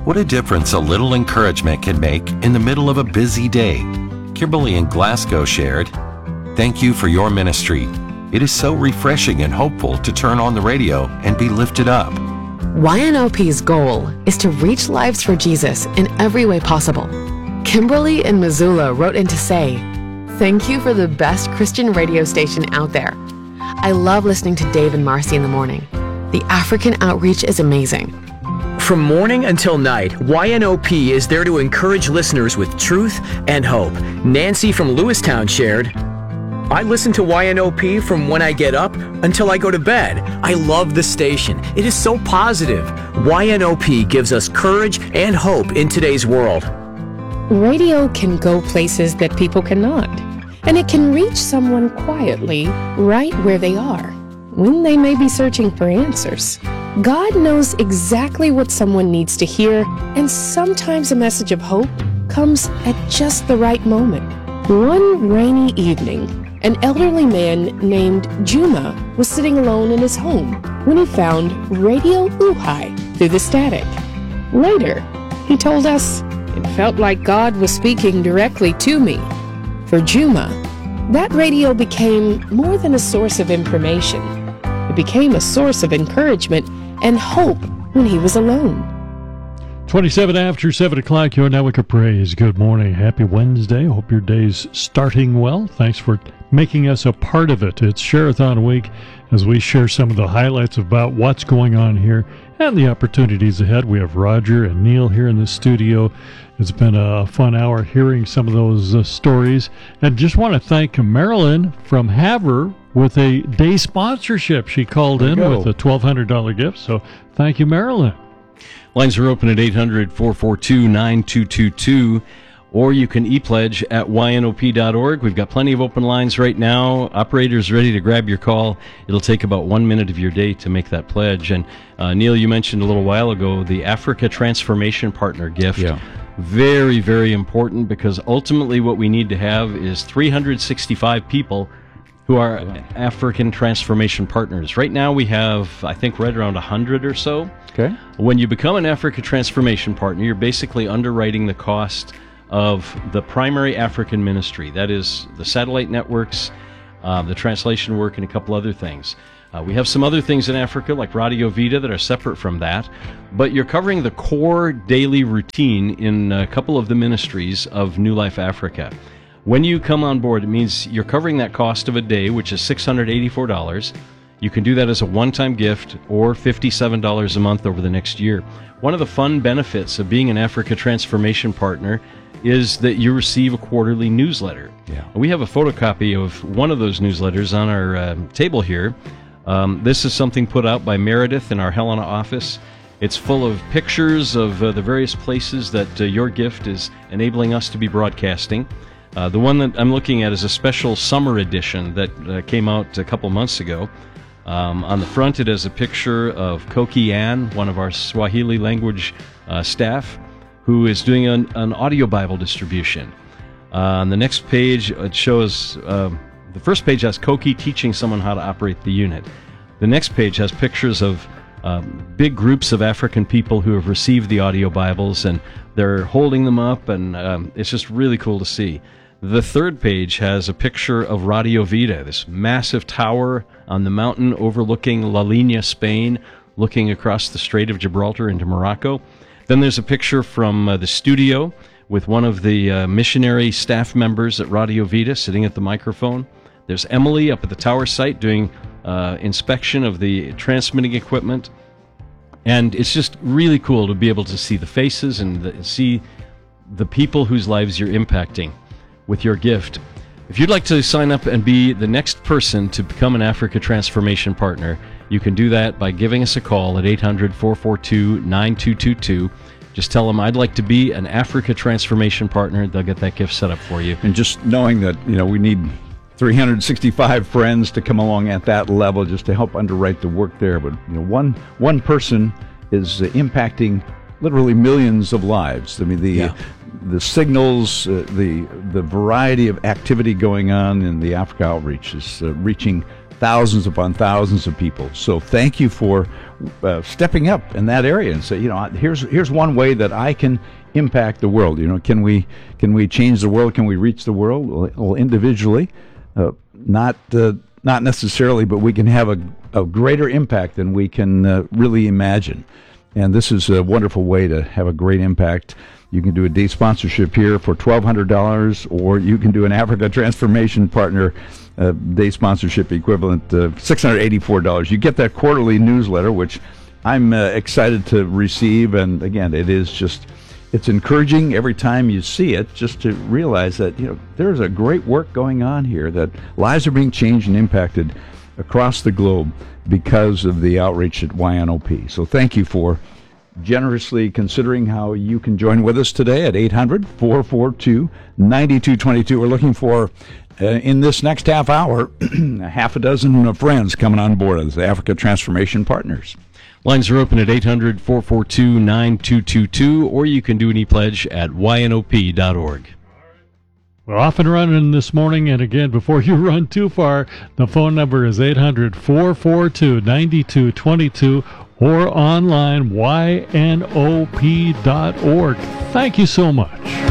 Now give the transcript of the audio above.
What a difference a little encouragement can make in the middle of a busy day. Kimberly in Glasgow shared, "Thank you for your ministry. It is so refreshing and hopeful to turn on the radio and be lifted up." YNOP's goal is to reach lives for Jesus in every way possible. Kimberly in Missoula wrote in to say, "Thank you for the best Christian radio station out there. I love listening to Dave and Marcy in the morning. The African outreach is amazing." From morning until night, YNOP is there to encourage listeners with truth and hope. Nancy from Lewistown shared, "I listen to YNOP from when I get up until I go to bed. I love the station. It is so positive. YNOP gives us courage and hope in today's world." Radio can go places that people cannot, and it can reach someone quietly right where they are, when they may be searching for answers. God knows exactly what someone needs to hear, and sometimes a message of hope comes at just the right moment. One rainy evening, an elderly man named Juma was sitting alone in his home when he found Radio Uhai through the static. Later, he told us, "It felt like God was speaking directly to me." For Juma, that radio became more than a source of information. It became a source of encouragement and hope when he was alone. 27 after 7 o'clock, your Network of Praise. Good morning. Happy Wednesday. Hope your day's starting well. Thanks for making us a part of it. It's Share-a-thon week as we share some of the highlights about what's going on here and the opportunities ahead. We have Roger and Neil here in the studio. It's been a fun hour hearing some of those stories. And just want to thank Marilyn from Havre with a day sponsorship. She called in with a $1,200 gift. So thank you, Marilyn. Lines are open at 800-442-9222, or you can e-pledge at ynop.org. We've got plenty of open lines right now. Operators ready to grab your call. It'll take about 1 minute of your day to make that pledge. And Neil, you mentioned a little while ago the Africa Transformation Partner gift. Yeah. Very, very important, because ultimately what we need to have is 365 people who are African Transformation Partners. Right now we have, I think, right around 100 or so. Okay. When you become an Africa Transformation Partner, you're basically underwriting the cost of the primary African ministry. That is the satellite networks, the translation work, and a couple other things. We have some other things in Africa, like Radio Vida, that are separate from that. But you're covering the core daily routine in a couple of the ministries of New Life Africa. When you come on board, it means you're covering that cost of a day, which is $684. You can do that as a one-time gift or $57 a month over the next year. One of the fun benefits of being an Africa Transformation Partner is that you receive a quarterly newsletter. Yeah. We have a photocopy of one of those newsletters on our table here. This is something put out by Meredith in our Helena office. It's full of pictures of the various places that your gift is enabling us to be broadcasting. The one that I'm looking at is a special summer edition that came out a couple months ago. On the front, it has a picture of Koki Ann, one of our Swahili language staff, who is doing an audio Bible distribution. On the next page, it shows, the first page has Koki teaching someone how to operate the unit. The next page has pictures of big groups of African people who have received the audio Bibles, and they're holding them up, and it's just really cool to see. The third page has a picture of Radio Vida, this massive tower on the mountain overlooking La Línea, Spain, looking across the Strait of Gibraltar into Morocco. Then there's a picture from the studio with one of the missionary staff members at Radio Vida sitting at the microphone. There's Emily up at the tower site doing inspection of the transmitting equipment. And it's just really cool to be able to see the faces and see the people whose lives you're impacting with your gift. If you'd like to sign up and be the next person to become an Africa Transformation Partner, you can do that by giving us a call at 800-442-9222. Just tell them, I'd like to be an Africa Transformation Partner. They'll get that gift set up for you. And just knowing that, we need 365 friends to come along at that level just to help underwrite the work there. But, one person is impacting literally millions of lives. I mean, the signals, the variety of activity going on in the Africa outreach is reaching thousands upon thousands of people. So thank you for stepping up in that area and say, here's one way that I can impact the world. Can we change the world? Can we reach the world? Well, individually, not necessarily, but we can have a greater impact than we can really imagine. And this is a wonderful way to have a great impact. You can do a day sponsorship here for $1,200, or you can do an Africa Transformation Partner day sponsorship equivalent of $684. You get that quarterly newsletter, which I'm excited to receive. And again, it's encouraging every time you see it, just to realize that there's a great work going on here, that lives are being changed and impacted across the globe because of the outreach at YNOP. So thank you for generously considering how you can join with us today at 800-442-9222. We're looking for, in this next half hour, half a dozen friends coming on board as the Africa Transformation Partners. Lines are open at 800-442-9222, or you can do an e-pledge at ynop.org. We're off and running this morning, and again, before you run too far, the phone number is 800-442-9222, or online, ynop.org. Thank you so much.